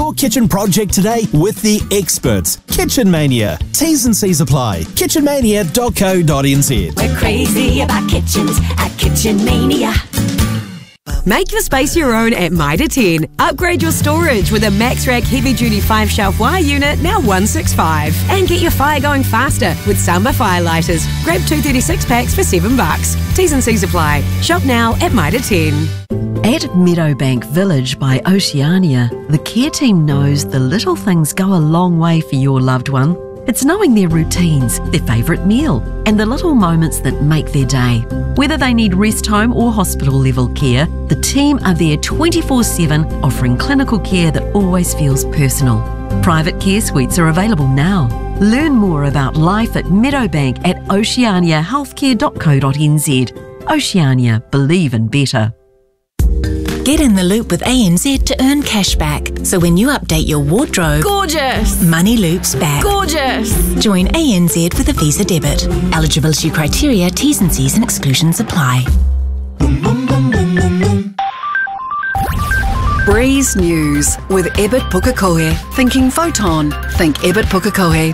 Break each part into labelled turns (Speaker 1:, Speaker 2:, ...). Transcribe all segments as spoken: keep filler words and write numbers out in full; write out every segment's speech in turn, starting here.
Speaker 1: your kitchen project today with the experts. Kitchen Mania. T's and C's apply. kitchen mania dot co dot n z.
Speaker 2: We're crazy about kitchens at Kitchen Mania.
Speaker 3: Make your space your own at Mitre ten. Upgrade your storage with a MaxRack heavy-duty five-shelf wire unit, now one sixty-five. And get your fire going faster with Samba Fire Lighters. Grab two thirty-six packs for seven bucks. T's and C's apply. Shop now at Mitre ten.
Speaker 4: At Meadowbank Village by Oceania, the care team knows the little things go a long way for your loved one. It's knowing their routines, their favourite meal, and the little moments that make their day. Whether they need rest home or hospital level care, the team are there twenty-four seven, offering clinical care that always feels personal. Private care suites are available now. Learn more about life at Meadowbank at oceania healthcare dot co dot n z. Oceania, believe in better.
Speaker 5: Get in the loop with A N Z to earn cash back. So when you update your wardrobe,
Speaker 3: Gorgeous!
Speaker 5: money loops back.
Speaker 3: Gorgeous!
Speaker 5: Join A N Z with a Visa debit. Eligibility criteria, T's and C's and exclusions apply.
Speaker 6: Breeze News with Ebert Pukekohe. Thinking photon. Think Ebert Pukekohe.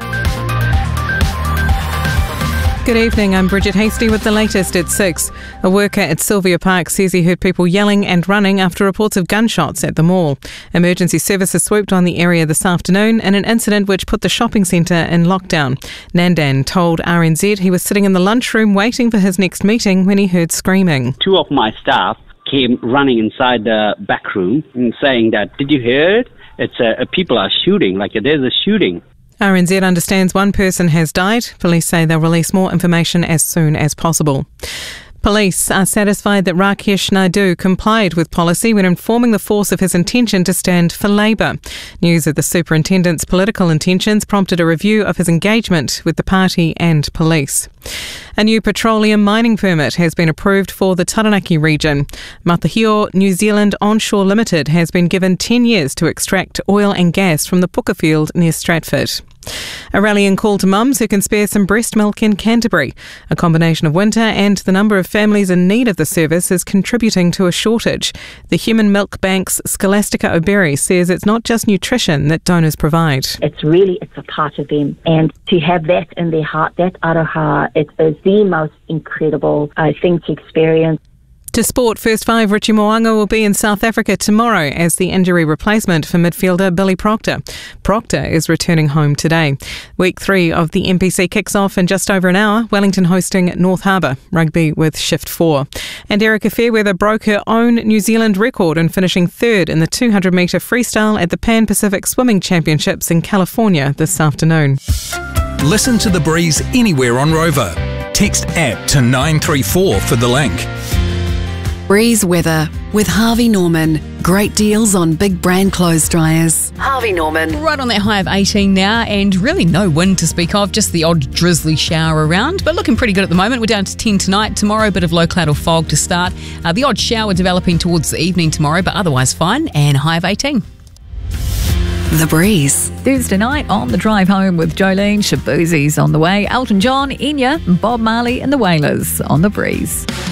Speaker 7: Good evening, I'm Bridget Hasty with the latest at six. A worker at Sylvia Park says he heard people yelling and running after reports of gunshots at the mall. Emergency services swooped on the area this afternoon in an incident which put the shopping centre in lockdown. Nandan told R N Z he was sitting in the lunchroom waiting for his next meeting when he heard screaming.
Speaker 8: Two of my staff came running inside the back room and saying that, did you hear it? It's uh, people are shooting, like there's a shooting.
Speaker 7: R N Z understands one person has died. Police say they'll release more information as soon as possible. Police are satisfied that Rakesh Naidu complied with policy when informing the force of his intention to stand for Labour. News of the superintendent's political intentions prompted a review of his engagement with the party and police. A new petroleum mining permit has been approved for the Taranaki region. Matahio New Zealand Onshore Limited has been given ten years to extract oil and gas from the Puka field near Stratford. A rallying call to mums who can spare some breast milk in Canterbury. A combination of winter and the number of families in need of the service is contributing to a shortage. The Human Milk Bank's Scholastica O'Berry says it's not just nutrition that donors provide.
Speaker 9: It's really, it's a part of them. And to have that in their heart, that aroha, it is the most incredible uh, thing to experience.
Speaker 7: To sport, first five Richie Mo'unga will be in South Africa tomorrow as the injury replacement for midfielder Billy Proctor. Proctor is returning home today. Week three of the N P C kicks off in just over an hour, Wellington hosting North Harbour, rugby with shift four. And Erica Fairweather broke her own New Zealand record in finishing third in the two hundred metre freestyle at the Pan Pacific Swimming Championships in California this afternoon.
Speaker 10: Listen to The Breeze anywhere on Rover. Text app to nine three four for the link.
Speaker 6: Breeze weather with Harvey Norman. Great deals on big brand clothes dryers. Harvey Norman.
Speaker 11: Right on that high of eighteen now, and really no wind to speak of, just the odd drizzly shower around, but looking pretty good at the moment. We're down to ten tonight. Tomorrow, a bit of low cloud or fog to start. Uh, the odd shower developing towards the evening tomorrow, but otherwise fine, and a high of eighteen.
Speaker 6: The Breeze.
Speaker 12: Thursday night on the drive home with Jolene, Shaboozie's on the way. Elton John, Enya, Bob Marley and the Wailers on The Breeze.